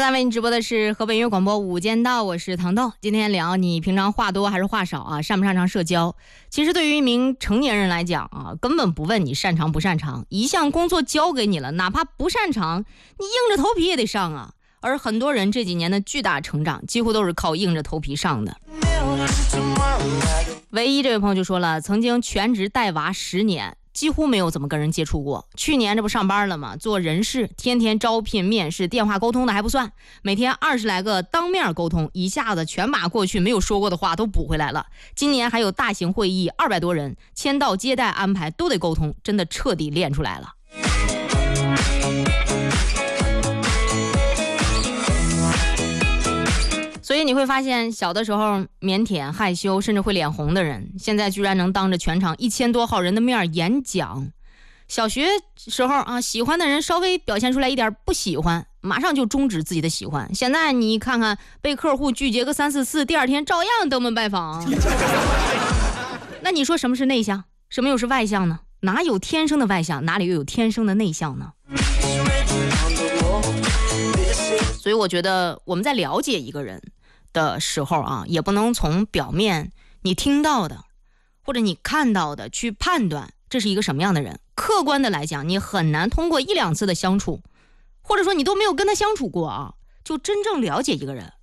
在为你直播的是河北音乐广播午间道，我是糖豆。今天聊你平常话多还是话少啊？擅不擅长社交？其实对于一名成年人来讲啊，根本不问你擅长不擅长，一项工作交给你了，哪怕不擅长，你硬着头皮也得上啊。而很多人这几年的巨大成长，几乎都是靠硬着头皮上的。唯一这位朋友就说了，曾经全职带娃10年。几乎没有怎么跟人接触过。去年这不上班了吗？做人事，天天招聘面试，电话沟通的还不算，每天20来个当面沟通，一下子全把过去没有说过的话都补回来了。今年还有大型会议，200多人，签到接待安排都得沟通，真的彻底练出来了。所以你会发现，小的时候腼腆害羞甚至会脸红的人，现在居然能当着全场1000多号人的面演讲。小学时候啊，喜欢的人稍微表现出来一点不喜欢，马上就终止自己的喜欢。现在你看看，被客户拒绝个3、4次，第2天照样登门拜访。那你说什么是内向，什么又是外向呢？哪有天生的外向，哪里又有天生的内向呢？所以我觉得我们在了解一个人的时候啊，也不能从表面你听到的或者你看到的去判断这是一个什么样的人。客观的来讲，你很难通过1、2次的相处，或者说你都没有跟他相处过啊，就真正了解一个人。